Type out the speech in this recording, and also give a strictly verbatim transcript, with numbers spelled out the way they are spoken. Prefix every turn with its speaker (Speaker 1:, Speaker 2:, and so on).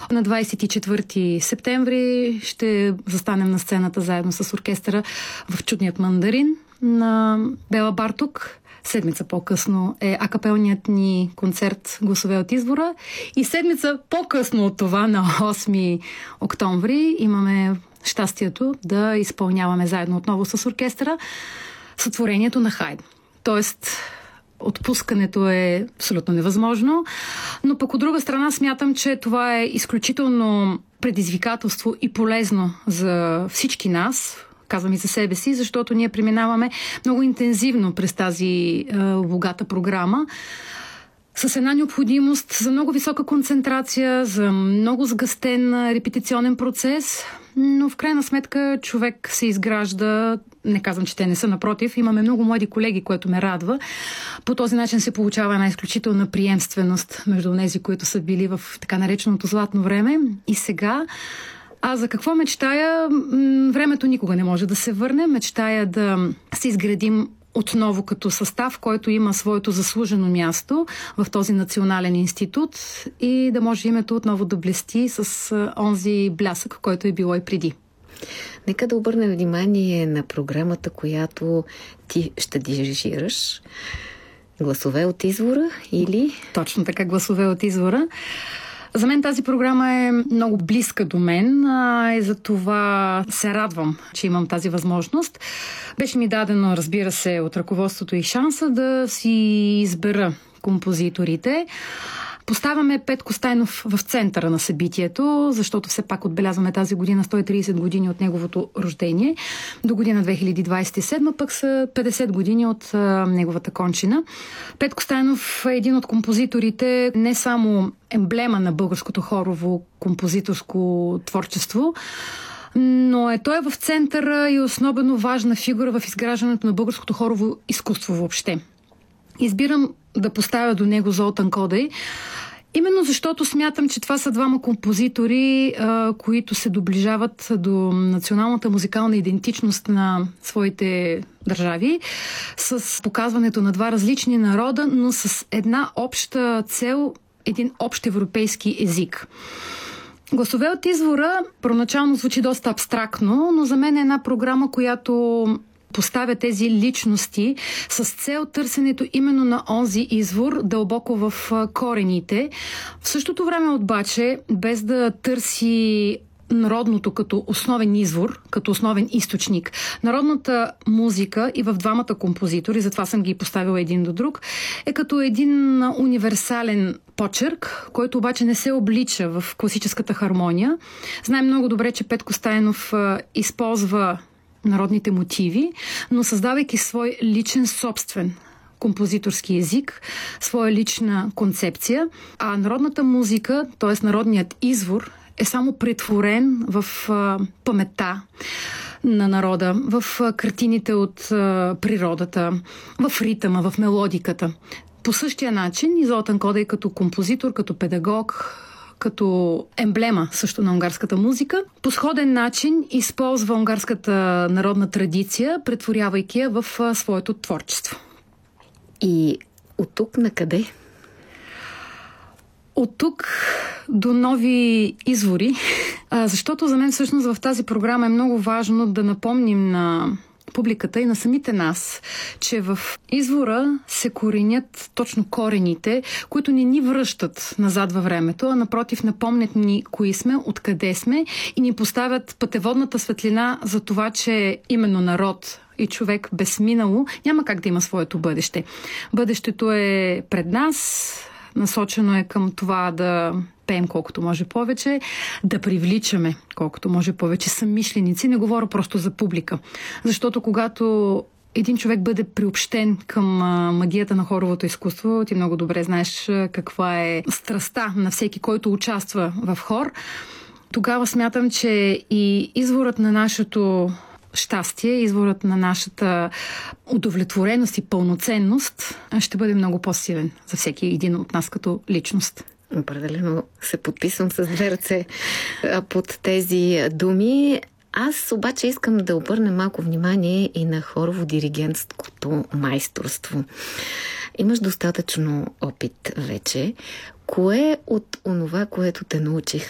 Speaker 1: На двадесет и четвърти септември ще застанем на сцената заедно с оркестъра в Чудният мандарин на Бела Барток. Седмица по-късно е акапелният ни концерт "Гласове от извора". И седмица по-късно от това, на осми октомври, имаме щастието да изпълняваме заедно отново с оркестъра сътворението на Хайдн. Тоест, отпускането е абсолютно невъзможно, но пък от друга страна смятам, че това е изключително предизвикателство и полезно за всички нас, казвам и за себе си, защото ние преминаваме много интензивно през тази е, богата програма, с една необходимост за много висока концентрация, за много сгъстен репетиционен процес, но в крайна сметка човек се изгражда, не казвам, че те не са, напротив, имаме много млади колеги, което ме радва. По този начин се получава една изключителна приемственост между тези, които са били в така нареченото златно време и сега. А за какво мечтая? Времето никога не може да се върне. Мечтая да се изградим отново като състав, който има своето заслужено място в този национален институт и да може името отново да блести с онзи блясък, който е било и преди.
Speaker 2: Нека да обърнем внимание на програмата, която ти ще дирижираш. "Гласове от извора" или...
Speaker 1: Точно така, "Гласове от извора". За мен тази програма е много близка до мен а, и за това се радвам, че имам тази възможност. Беше ми дадено, разбира се, от ръководството и шанса да си избера композиторите. Поставяме Петко Стайнов в центъра на събитието, защото все пак отбелязваме тази година сто и тридесет години от неговото рождение. До година две хиляди двадесет и седма пък са петдесет години от а, неговата кончина. Петко Стайнов е един от композиторите, не само емблема на българското хорово композиторско творчество, но е той е в центъра и особено важна фигура в изграждането на българското хорово изкуство въобще. Избирам да поставя до него Золтан Кодай, именно защото смятам, че това са двама композитори, а, които се доближават до националната музикална идентичност на своите държави, с показването на два различни народа, но с една обща цел, един общ европейски език. "Гласове от извора" първоначално звучи доста абстрактно, но за мен е една програма, която поставя тези личности с цел търсенето именно на онзи извор дълбоко в корените. В същото време обаче, без да търси народното като основен извор, като основен източник. Народната музика и в двамата композитори, затова съм ги поставила един до друг, е като един универсален почерк, който обаче не се облича в класическата хармония. Знаем много добре, че Петко Стайнов а, използва народните мотиви, но създавайки свой личен собствен композиторски език, своя лична концепция, а народната музика, т.е. народният извор, е само претворен в а, паметта на народа, в а, картините от а, природата, в ритъма, в мелодиката. По същия начин и Золтан Кодай като композитор, като педагог, като емблема също на унгарската музика, по сходен начин използва унгарската народна традиция, претворявайки я в а, своето творчество.
Speaker 2: И от тук на къде?
Speaker 1: От тук до нови извори, а, защото за мен всъщност в тази програма е много важно да напомним на публиката и на самите нас, че в извора се коренят точно корените, които не ни връщат назад във времето, а напротив напомнят ни кои сме, откъде сме и ни поставят пътеводната светлина за това, че именно народ и човек без минало няма как да има своето бъдеще. Бъдещето е пред нас, насочено е към това да пеем колкото може повече, да привличаме колкото може повече съмишленици. Не говоря просто за публика. Защото когато един човек бъде приобщен към магията на хоровото изкуство, ти много добре знаеш каква е страстта на всеки, който участва в хор, тогава смятам, че и изворът на нашето щастие, изворът на нашата удовлетвореност и пълноценност ще бъде много по-силен за всеки един от нас като личност.
Speaker 2: Определено се подписвам с две ръце под тези думи. Аз обаче искам да обърна малко внимание и на хорово-диригентското майсторство. Имаш достатъчно опит вече. Кое от онова, което те научих